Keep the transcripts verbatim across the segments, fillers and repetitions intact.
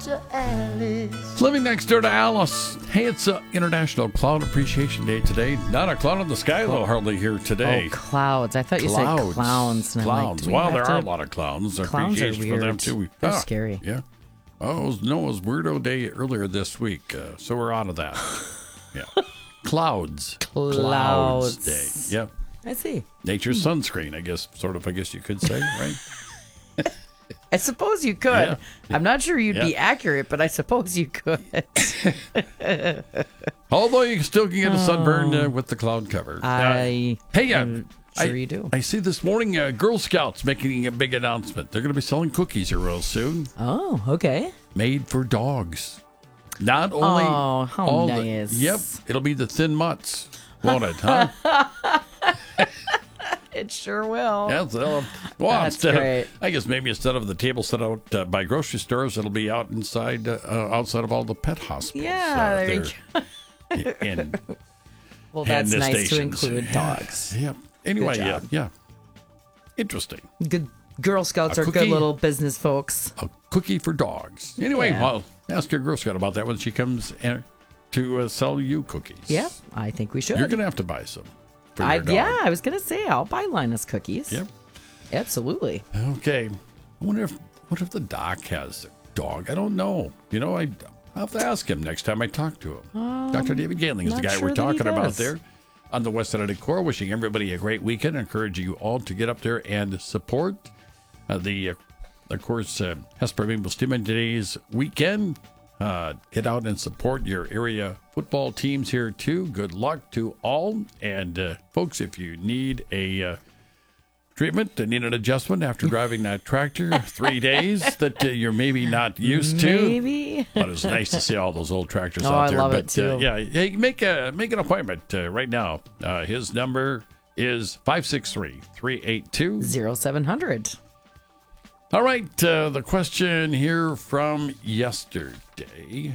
to Alice. Living next door to Alice. Hey, it's uh, International Cloud Appreciation Day today. Not a cloud in the sky, though, hardly here today. Oh, clouds. I thought you Clouds. said clowns. And I'm like, Clowns. do we Well, have there to- are a lot of clowns. Clowns are Appreciation weird. for them, too. We, They're ah, scary. Yeah. Oh, it was Noah's Weirdo Day earlier this week, uh, so we're out of that. Yeah. Clouds. Clouds. Day. Yep. I see. Nature's sunscreen, I guess, sort of, I guess you could say, right? I suppose you could. Yeah. I'm not sure you'd be Yeah. accurate, but I suppose you could. Although you still can get a sunburn uh, with the cloud cover. Oh. I Uh, hey, uh, am I, sure you do. I see this morning uh, Girl Scouts making a big announcement. They're going to be selling cookies here real soon, Oh, okay. made for dogs. Not only Oh, how all the- nice. yep, it'll be the thin mutts, won't it? Huh? It sure will. Yeah, so, well, That's instead great. of, I guess maybe instead of the table set out uh, by grocery stores, it'll be out inside, uh, uh, outside of all the pet hospitals. Yeah, uh, there you there in- in- Well, and that's the nice to stations. include Yeah. dogs. Yep. Anyway, yeah, job. yeah. Interesting. Good Girl Scouts A are good cookie? little business folks. A cookie for dogs. Anyway, Yeah. well, ask your Girl Scout about that when she comes in to uh, sell you cookies. Yeah, I think we should. You're going to have to buy some for I, your dog. yeah, I was gonna say I'll buy Linus cookies. Yep. Absolutely. Okay. I wonder if, what if the doc has a dog? I don't know. You know, I, I'll have to ask him next time I talk to him. Doctor David Galing is the not guy sure we're that he talking about does. there on the West Side of Decor. Wishing everybody a great weekend. Encouraging you all to get up there and support uh, the, uh, of course, uh, Hesper Maple Steaming today's weekend. Uh, get out and support your area football teams here, too. Good luck to all. And, uh, folks, if you need a uh, treatment and need an adjustment after driving that tractor three days that uh, you're maybe not used to. Maybe. But it's nice to see all those old tractors Oh, out I there. love but, it, too. Uh, yeah, hey, make a make an appointment uh, right now. Uh, his number is five six three, three eight two. Zero seven hundred. All right, uh, the question here from yesterday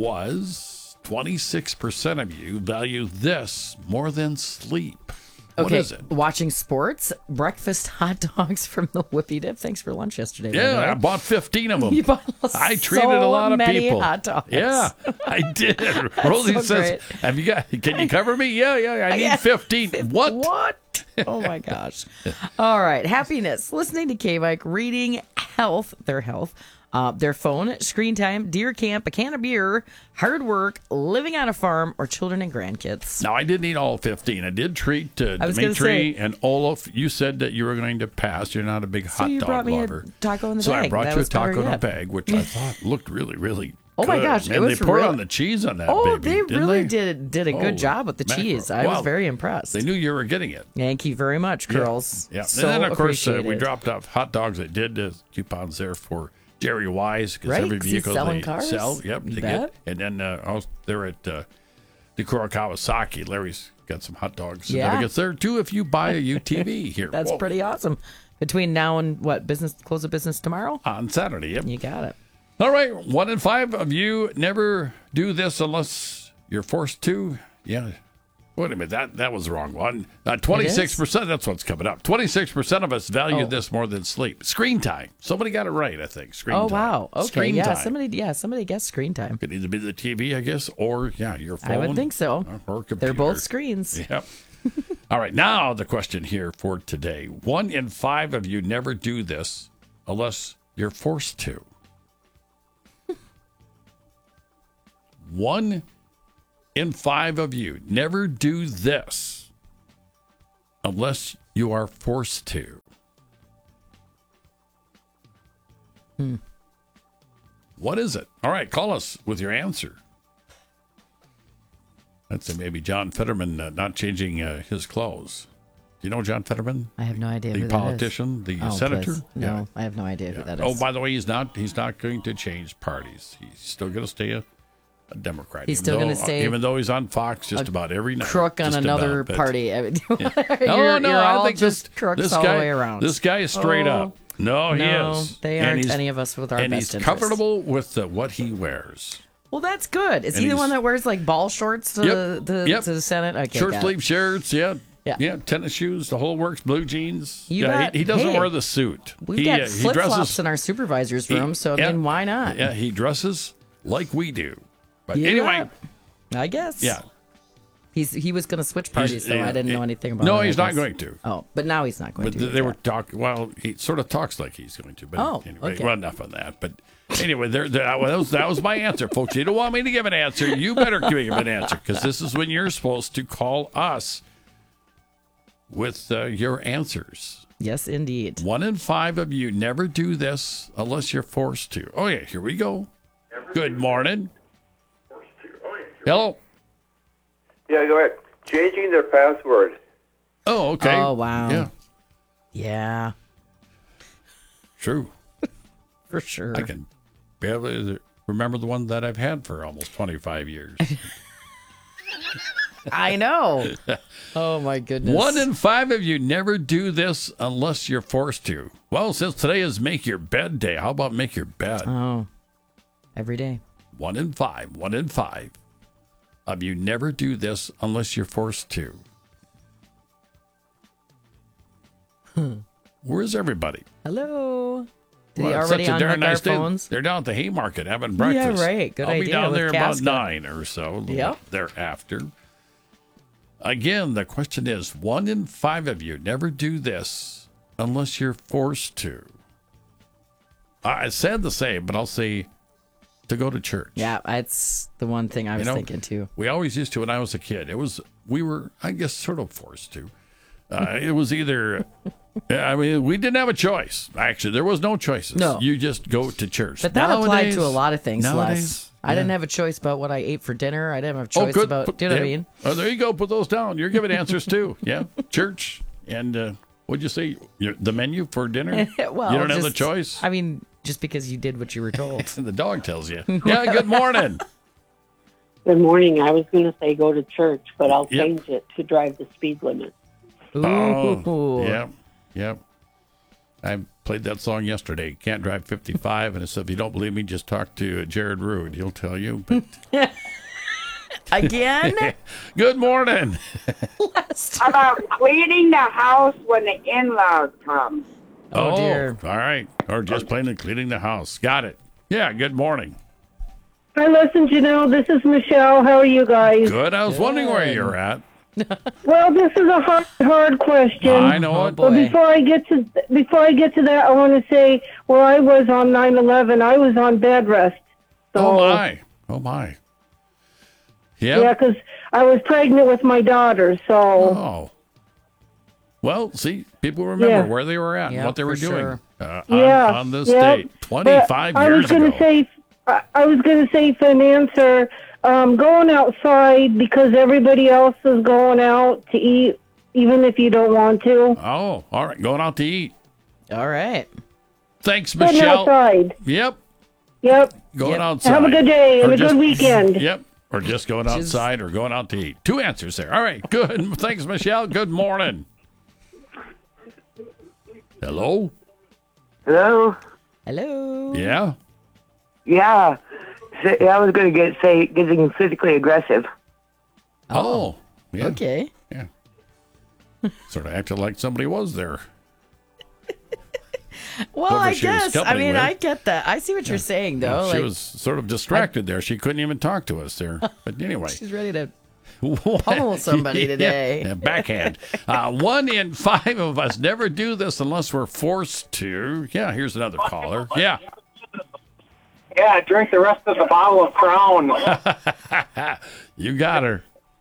was twenty-six percent of you value this more than sleep. What Okay, is it? watching sports, breakfast hot dogs from the Whoopie Dip. Thanks for lunch yesterday. by the Yeah, way. I bought fifteen of them. You bought I so treated a lot of many people. hot dogs. Yeah, I did. Rosie so says, great. "Have you got? Can you cover me? Yeah, yeah. I need Yeah. fifteen. What? What? Oh my gosh. All right. Happiness. Listening to K-Mike, reading health, their health, uh, their phone, screen time, deer camp, a can of beer, hard work, living on a farm, or children and grandkids. Now I didn't eat all fifteen. I did treat uh, I was gonna Dimitri say- and Olaf. You said that you were going to pass. You're not a big So hot you dog brought me lover. a taco in the so bag. I brought That you a was better taco in a yet. bag, which I thought looked really, really. Oh my good. gosh, it and was they poured real- on the cheese on that. Oh, baby, they didn't really they? did did a good Oh, job with the mackerel. cheese. I was Wow. very impressed. They knew you were getting it. Thank you very much, girls. Yeah. So and then, of course, uh, we appreciated. dropped off hot dogs. I did uh, coupons there for Jerry Wise because Right, every 'cause he's vehicle selling they cars. sell. Yep. You They bet. get. And then uh, I was there at uh, Decorah Kawasaki. Larry's got some hot dog Yeah. certificates there, too, if you buy a U T V here. That's Whoa. pretty awesome. Between now and what, business close of business tomorrow? On Saturday, yep. You got it. All right, one in five of you never do this unless you're forced to. Yeah. Wait a minute, that, that was the wrong one. Uh, twenty-six percent, that's what's coming up. twenty-six percent of us value Oh. this more than sleep. Screen time. Somebody got it right, I think. Screen Oh time. wow. Okay. Screen yeah. time. Somebody. Yeah. Somebody guessed screen time. Could either be the T V, I guess, or, yeah, your phone. I would think so. Or computer. They're both screens. Yep. All right, now the question here for today. One in five of you never do this unless you're forced to. One in five of you never do this unless you are forced to. Hmm. What is it? All right, call us with your answer. I'd say maybe John Fetterman uh, not changing uh, his clothes. Do you know John Fetterman? I have no idea The who that is. politician, the Oh, senator? please. No, I have no idea who that is. Oh, by the way, he's not he's not going to change parties. He's still going to stay a, a Democrat. He's even still though- gonna stay even though he's on Fox just about every night. Crook on Just another about, but- party. I mean, Yeah. you're, Oh no, you're I all think just this, crooks this all guy, the way around. This guy is straight Oh, up. No, he no, is. they And aren't he's- any of us with our and best he's interests. comfortable with uh, what he wears. Well, that's good. Is And he the he's- one that wears like ball shorts to Yep, the yep. to the Senate? Okay, Short got it. sleeve shirts, yeah. Yeah. Yeah, tennis shoes, the whole works, blue jeans. You yeah, bet. he, he doesn't Hey, wear the suit. We've he, got uh, he flip flops dresses. in our supervisor's room, so I yeah, mean, why not? Yeah, he dresses like we do. But You anyway, bet. I guess. yeah. He's he was going to switch parties, so yeah, I didn't know yeah. anything about it. No, I he's not guess. going to. Oh, but now he's not going But to. they were yeah. talking. Well, he sort of talks like he's going to. But Oh, anyway, okay. well, enough on that. But anyway, there, there, that, was, that was my answer, folks. You don't want me to give an answer. You better give me an answer because this is when you're supposed to call us with uh, your answers. Yes, indeed. One in five of you never do this unless you're forced to. Oh, yeah, here we go. Good morning. Hello. Yeah, go ahead. Changing their password. Oh, okay. Oh, wow. Yeah, Yeah, true. for sure. I can barely remember the one that I've had for almost twenty-five years. I know. Oh my goodness. One in five of you never do this unless you're forced to. Well, since today is make your bed day, how about make your bed? Oh, every day. One in five, one in five of you never do this unless you're forced to. Where's everybody? Hello. Did Well, he it's already such a darn unhook nice our day. phones? They're down at the Haymarket having breakfast. right. Good I'll be idea down with there Casca. about nine or so. a little Yep. Thereafter. Again, the question is: one in five of you never do this unless you're forced to. I said the same, but I'll say to go to church. Yeah, that's the one thing I was know, thinking too. We always used to when I was a kid. It was we were, I guess, sort of forced to. Uh, it was either, I mean, we didn't have a choice. Actually, there was no choices. No. You just go to church. But that applied Nowadays- to a lot of things, nowadays, Les. I didn't yeah. have a choice about what I ate for dinner. I didn't have a Oh, choice good. about. Put- Do you know what I yeah. mean? Oh, there you go. Put those down. You're giving answers too. Yeah, church and uh, what'd you say? Your, the menu for dinner. Well, you don't have the just- choice. I mean, just because you did what you were told. the dog tells you. Yeah. Good morning. Good morning. I was going to say go to church, but I'll Yep. change it to drive the speed limit. Ooh. Oh, yep, yep. I played that song yesterday. Can't drive fifty-five, and it said, if you don't believe me, just talk to Jared Rude. He'll tell you. But Again? good morning. About cleaning the house when the in-laws come. Oh, dear. All right. Or just plain and cleaning the house. Got it. Yeah. Good morning. Hi, listen, Janelle. This is Michelle. How are you guys? Good. I was wondering where Good. you're at. Well, this is a hard, hard question. I know Oh, it. But boy. before I get to before I get to that, I want to say where I was on nine eleven, I was on bed rest. So, Oh my. Oh my. Yep. Yeah, because I was pregnant with my daughter. So Oh. Well, see, people remember Yeah. where they were at and Yeah, what they were for doing sure. uh, on, yeah, on this yeah. date, twenty-five But I years was gonna ago. say, I I was going to say for an answer, um, going outside because everybody else is going out to eat, even if you don't want to. Oh, all right. Going out to eat. All right. Thanks, Getting Michelle. outside. Yep. Going Going Yep. outside. Have a good day and Or a good weekend. Yep. Or just going Just- outside or going out to eat. Two answers there. All right. Good. Thanks, Michelle. Good morning. Hello? Hello? Hello. Yeah? Yeah. Say- I was going to get say getting physically aggressive. Oh. Yeah. Okay. Yeah. Sort of acted like somebody was there. Well, Whoever I she was guess. I company mean, with. I get that. I see what you're saying, though. she like, was sort of distracted there. She couldn't even talk to us there. But anyway. she's ready to pummel somebody Yeah, today. yeah, backhand. Uh, one in five of us never do this unless we're forced to. Yeah, here's another caller. Yeah. Yeah, drink the rest of the bottle of Crown. You got her.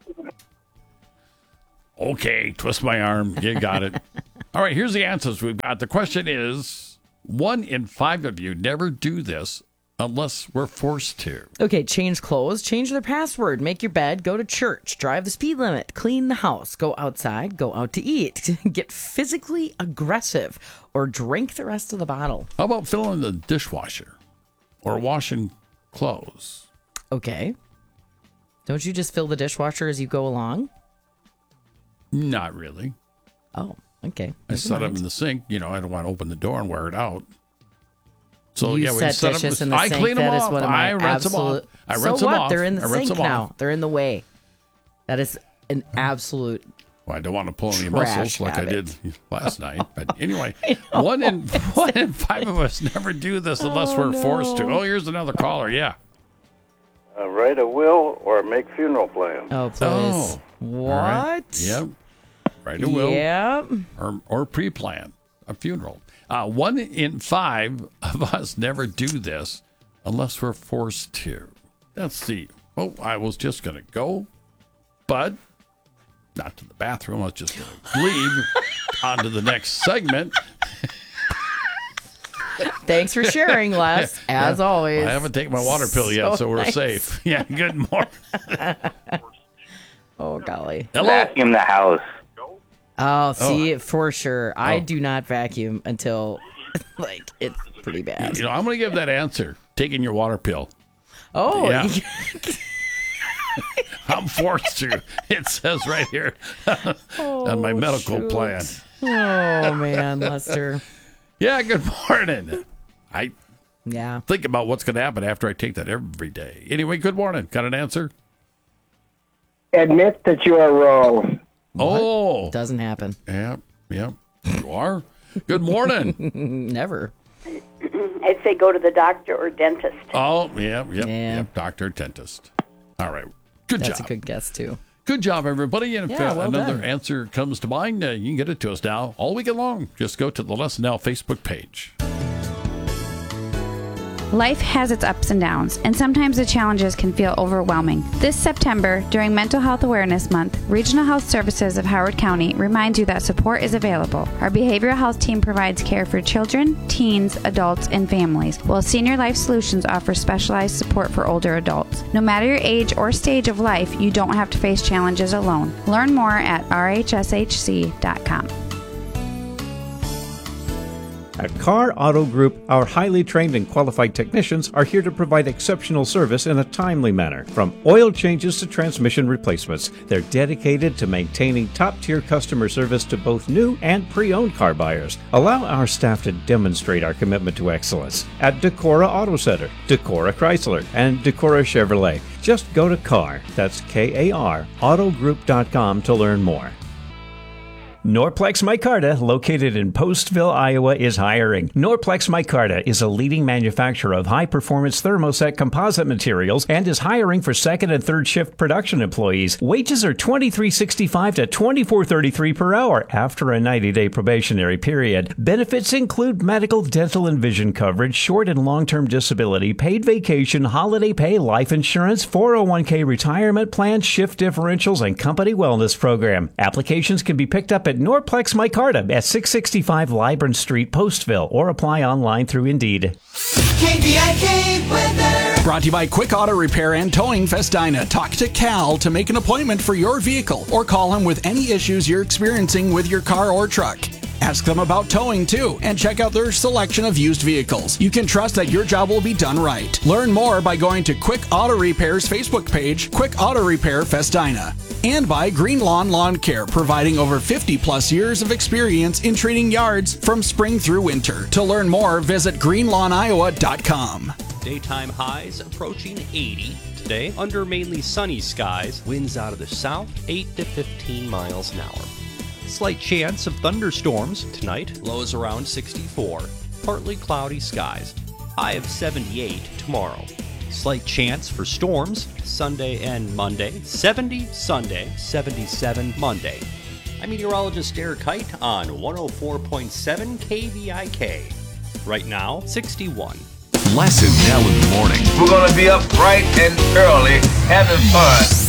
Okay, twist my arm. You got it. All right, here's the answers we've got. The question is, one in five of you never do this unless we're forced to. Okay, change clothes, change their password, make your bed, go to church, drive the speed limit, clean the house, go outside, go out to eat, get physically aggressive, or drink the rest of the bottle. How about filling the dishwasher or washing clothes? Okay. Don't you just fill the dishwasher as you go along? Not really. Oh, okay. I Never set them mind. in the sink. You know, I don't want to open the door and wear it out. So You yeah, we set set dishes them. in the I sink. clean them That is off. one of my I rinse them off. absolute. I so rinse them what? off. They're in the I rinse sink them now. off. They're in the way. That is an absolute Well, I don't want to pull any Trash muscles like habit. I did last night. But anyway, one in one in five of us never do this unless Oh, we're no. forced to. Oh, here's another caller. Yeah. Uh, write a will or make funeral plans. Oh, please. Oh, What? All right. Yep. Right a will. Yep. Or, or pre-plan a funeral. Uh, one in five of us never do this unless we're forced to. That's the, oh, I was just going to go, but not to the bathroom. I was just going to leave on to the next segment. Thanks for sharing, Les, as always. I haven't taken my water pill yet, so, So we're nice. safe. Yeah, good morning. Oh, golly. Hello. Vacuum the house. Oh, see, for sure. I Oh. do not vacuum until, like, it's pretty bad. You know, I'm going to give that answer. Taking your water pill. Oh, Yeah. I'm forced to. It says right here on my medical shoot. plan. oh, man, Lester. Yeah, good morning. I Yeah. think about what's going to happen after I take that every day. Anyway, good morning. Got an answer? Admit that you are wrong. Oh, Doesn't happen. yeah, yeah. You are. Good morning. Never. I'd say go to the doctor or dentist. Oh, yeah, yep, Yeah. yep. Doctor, dentist. All right. Good That's job. a good guess, too. Good job, everybody. And if Yeah, uh, well another done. answer comes to mind, uh, you can get it to us now all weekend long. Just go to the Lesson Now Facebook page. Life has its ups and downs, and sometimes the challenges can feel overwhelming. This September, during Mental Health Awareness Month, Regional Health Services of Howard County reminds you that support is available. Our behavioral health team provides care for children, teens, adults, and families, while Senior Life Solutions offers specialized support for older adults. No matter your age or stage of life, you don't have to face challenges alone. Learn more at r h s h c dot com. At Carr Auto Group, our highly trained and qualified technicians are here to provide exceptional service in a timely manner. From oil changes to transmission replacements, they're dedicated to maintaining top-tier customer service to both new and pre-owned car buyers. Allow our staff to demonstrate our commitment to excellence at Decorah Auto Center, Decorah Chrysler, and Decorah Chevrolet. Just go to Carr, that's K A R, autogroup dot com to learn more. Norplex Micarta, located in Postville, Iowa, is hiring. Norplex Micarta is a leading manufacturer of high-performance thermoset composite materials and is hiring for second and third shift production employees. Wages are twenty-three sixty-five to twenty-four thirty-three per hour after a ninety-day probationary period. Benefits include medical, dental, and vision coverage, short and long-term disability, paid vacation, holiday pay, life insurance, four oh one k retirement plan, shift differentials, and company wellness program. Applications can be picked up at Norplex Micarta at six sixty-five Libran Street, Postville, or apply online through Indeed. K V I K weather. Brought to you by Quick Auto Repair and Towing Festina. Talk to Cal to make an appointment for your vehicle or call him with any issues you're experiencing with your car or truck. Ask them about towing too and check out their selection of used vehicles. You can trust that your job will be done right. Learn more by going to Quick Auto Repair's Facebook page, Quick Auto Repair Festina. And by Green Lawn Lawn Care, providing over fifty plus years of experience in treating yards from spring through winter. To learn more, visit green lawn iowa dot com. Daytime highs approaching eighty. Today, under mainly sunny skies, winds out of the south, eight to fifteen miles an hour. Slight chance of thunderstorms tonight, lows around sixty-four. Partly cloudy skies, high of seventy-eight tomorrow. Slight chance for storms Sunday and Monday, seventy Sunday, seventy-seven Monday. I'm meteorologist Eric Kite on one oh four point seven K V I K. Right now, sixty-one. Lesson Now in the morning. We're going to be up bright and early having fun.